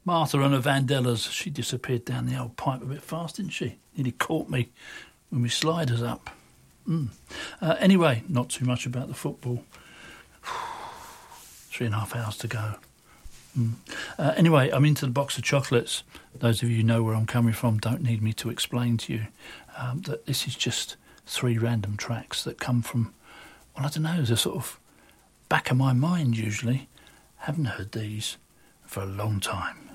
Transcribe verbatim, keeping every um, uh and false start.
Martha and her Vandellas, she disappeared down the old pipe a bit fast, didn't she? Nearly caught me when we sliders up. Mm. Uh, anyway, not too much about the football. Three and a half hours to go. Mm. Uh, anyway, I'm into the box of chocolates. Those of you who know where I'm coming from don't need me to explain to you um, that this is just three random tracks that come from, well, I don't know, the sort of back of my mind usually. Haven't heard these for a long time.